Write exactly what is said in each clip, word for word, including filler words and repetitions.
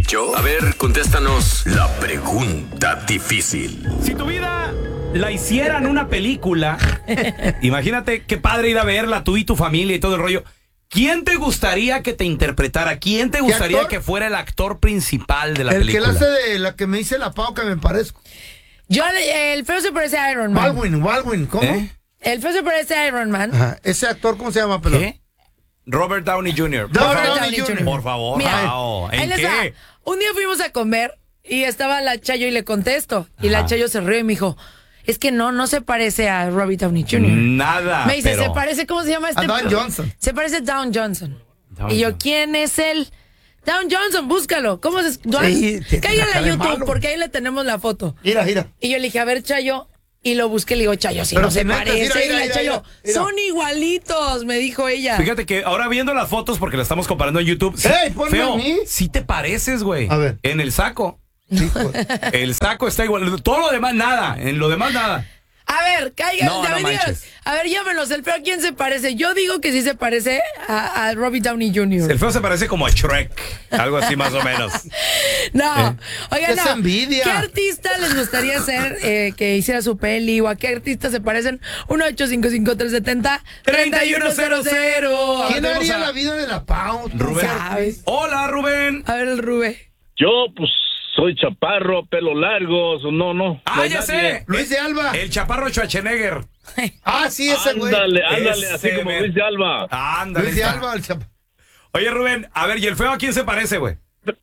¿Yo? A ver, contéstanos la pregunta difícil. Si tu vida la hicieran una película, imagínate qué padre ir a verla, tú y tu familia y todo el rollo. ¿Quién te gustaría que te interpretara? ¿Quién te gustaría que fuera el actor principal de la el película? El que la hace de la que me dice la Pau que me parezco. Yo, el feo se parece a Iron Man. Baldwin, Baldwin, ¿cómo? ¿Eh? El feo se parece a Iron Man. Ajá. Ese actor, ¿cómo se llama, pelón? ¿Qué? Robert Downey junior Robert Por Downey junior Por favor. Mira, Wow. ahí ¿En les qué? va. Un día fuimos a comer y estaba la Chayo y le contesto. Y la Chayo se rió y me dijo, es que no, no se parece a Robert Downey junior Nada. Me dice, pero... se parece, ¿cómo se llama este? A Down Johnson. Se parece a Down Johnson. Down y yo, Johnson. ¿quién es él? Down Johnson, búscalo. ¿Cómo se...? Sí, tiene Cállale cara a de YouTube, malo. porque ahí le tenemos la foto. Mira, mira. Y yo le dije, a ver, Chayo. Y lo busqué y le digo, Chayo, si Pero no se si metes, parece. mira, mira, y la mira, Chayo, mira. son igualitos, me dijo ella. Fíjate que ahora viendo las fotos, porque las estamos comparando en YouTube. Sí, ¡Ey, ponme feo, a mí! sí te pareces, güey. A ver. En el saco. Hijo. El saco está igual. Todo lo demás, nada. En lo demás, nada. A ver, caigan, No, ya no me digas. manches. A ver, llámenos, el feo, ¿a quién se parece? Yo digo que sí se parece a, a Robert Downey junior El feo se parece como a Shrek. Algo así más o menos. No, oigan, ¡Qué no. envidia! ¿Qué artista les gustaría ser eh, que hiciera su peli o a qué artista se parecen? uno ocho cinco cinco tres siete cero tres uno cero cero. ¿Quién haría la vida de la Pau? Rubén. ¿Sabes? Hola, Rubén. A ver, el Rubén. Yo, pues, soy chaparro, pelo largo, no, no. Ah, no hay ya nadie. sé. Luis de Alba. El chaparro Schwarzenegger. Ah, sí, ese güey. Ándale, ándale, Ese así como me- Luis de Alba. Ándale. Luis de está. Alba, el chap... Oye, Rubén, a ver, ¿y el feo a quién se parece, güey?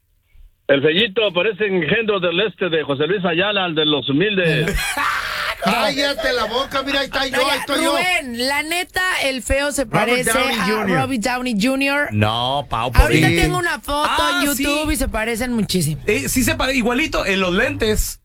El fellito aparece en Engendros del Este de José Luis Ayala, el de los humildes. Cállate la boca, mira, ahí está yo, ahí Oiga, estoy yo. Rubén, la neta, el feo se Robert parece Downey a junior Robert Downey junior No, Pau, por Ahorita Sí. tengo una foto Ah, en YouTube sí. y se parecen muchísimo. Eh, sí se parece igualito en los lentes.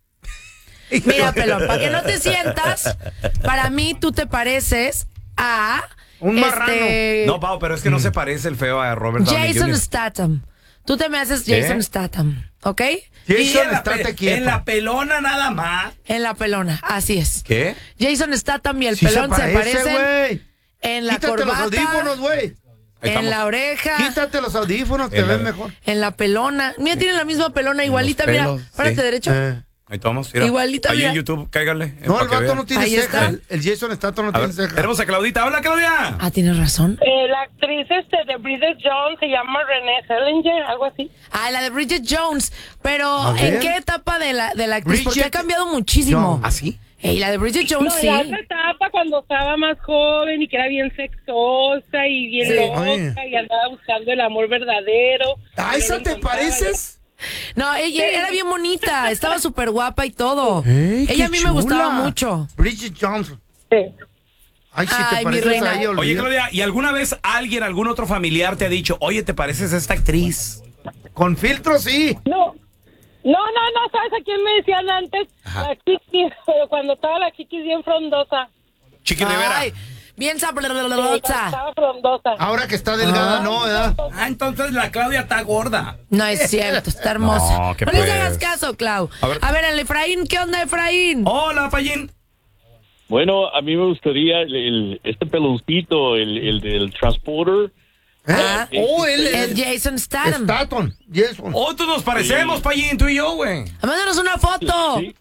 Mira, pelón, para que no te sientas, para mí tú te pareces a... Un marrano. No, Pau, pero es que no se parece el feo a Robert Downey Jason junior Statham. Tú te me haces ¿Eh? Jason Statham, ¿ok? Jason, Y en la estate pe- quieto. En la pelona nada más. En la pelona, así es. ¿Qué? Jason Statham y el Sí pelón se, parece, parecen güey. en la Quítate los audífonos, corbata, güey. Ahí en estamos. la oreja, Quítate los audífonos, te En la- ves mejor. en la pelona. Mira, tienen la misma pelona igualita, los mira. pelos, Párate sí. derecho. Eh. Ahí estamos. Mira. Igualita, Ahí mira. en YouTube, cáiganle. eh, No, para el que vato vean. no tiene Ahí ceja. está. El, el Jason Statham no A tiene ver, ceja. tenemos a Claudita. Hola, Claudia. Ah, tienes razón. Eh, la actriz este de Bridget Jones se llama Renée Zellweger, algo así. Ah, la de Bridget Jones. Pero, A ¿en ver. qué etapa de la, de la actriz? Porque Bridget ha cambiado muchísimo. Jones. ¿Ah, sí? Ey, la de Bridget Jones, No, sí. la otra etapa cuando estaba más joven y que era bien sexosa y bien Sí. loca Oye. y andaba buscando el amor verdadero. ¿A esa te pareces? No, ella era bien bonita, estaba súper guapa y todo. Ey, qué Ella a mí me chula. gustaba mucho. Bridget Jones. Sí. Ay, si Ay, te mi pareces reina. a ella, Oye, olvida. Claudia, ¿y alguna vez alguien, algún otro familiar te ha dicho, oye, te pareces a esta actriz? Con filtro, sí. No, no, no, no, ¿sabes a quién me decían antes? Ajá. La Chiquis, pero cuando estaba la Chiquis bien frondosa. Chiqui Rivera. Ay, bien Sí, cuando sabrosa. estaba frondosa. Ahora que está delgada, no, ¿verdad? Ah, entonces la Claudia está gorda. No es cierto, está hermosa. No, No, ¿qué les pues? hagas caso, Clau. A ver. A ver, el Efraín, ¿qué onda, Efraín? Hola, Payín. Bueno, a mí me gustaría el, el- este peloncito, el, el del transporter. ¿Eh? Ah, Oh, él el es Jason Statham. Statham. Jason. Otros nos parecemos, Payín, tú y yo, güey. Mándanos una foto. Sí.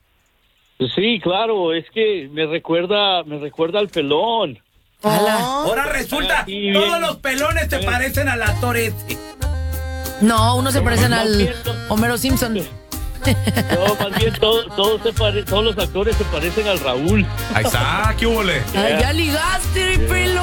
Sí, claro, es que me recuerda, me recuerda al pelón. Ala. Ahora resulta, Sí, todos bien. los pelones te parecen al actor este. No, unos se parecen más al bien, Homero Simpson. No, más bien todo- todos, se pare- todos los actores se parecen al Raúl. Ahí está, ¿qué hubo? Ay, ya ligaste, pelo.